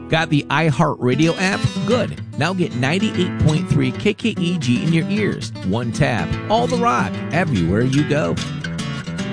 Got the iHeartRadio app? Good. Now get 98.3 KKEG in your ears. One tap. All the rock. Everywhere you go.